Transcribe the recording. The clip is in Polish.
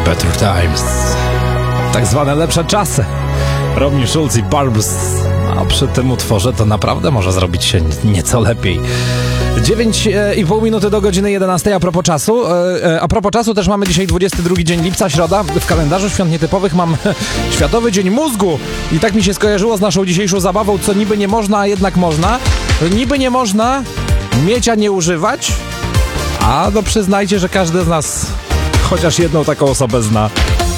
Better Times. Tak zwane lepsze czasy. Ronnie Schulz i Barbs. A przy tym utworze to naprawdę może zrobić się nieco lepiej. 9,5 minuty do godziny 11 a propos czasu. A propos czasu też mamy dzisiaj 22 dzień lipca, środa. W kalendarzu świąt nietypowych mam Światowy Dzień Mózgu. I tak mi się skojarzyło z naszą dzisiejszą zabawą, co niby nie można, a jednak można. Niby nie można mieć, a nie używać. A no przyznajcie, że każdy z nas chociaż jedną taką osobę zna.